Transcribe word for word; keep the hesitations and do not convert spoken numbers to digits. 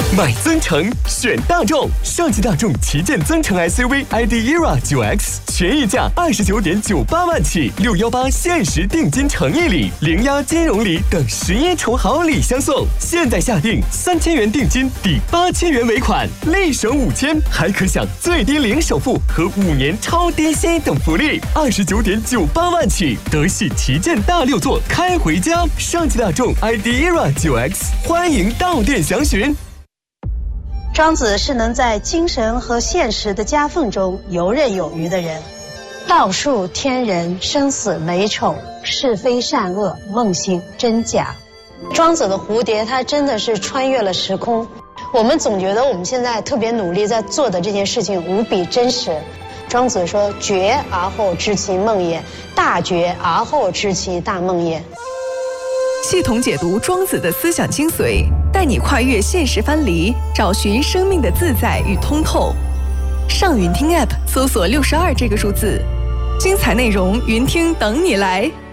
买增程选大众，上汽大众旗舰增程 S U V I D E R A 九 X 全溢价二十九点九八万起，六一八限时定金诚意礼、零押金融礼等十一重好礼相送。现在下定三千元定金抵八千元尾款，立省五千，还可享最低零首付和五年超低息等福利。二十九点九八万起，德系旗舰大六座开回家。上汽大众 I D E R A 九 X， 欢迎到店详询。 庄子是能在精神和现实的夹缝中游刃有余的人，道术天人，生死美丑，是非善恶，梦醒真假。庄子的蝴蝶，它真的是穿越了时空。我们总觉得我们现在特别努力在做的这件事情无比真实。庄子说：“觉而后知其梦也，大觉而后知其大梦也。” 系统解读庄子的思想精髓，带你跨越现实藩篱，找寻生命的自在与通透。上云听 App 搜索六十二这个数字，精彩内容云听等你来。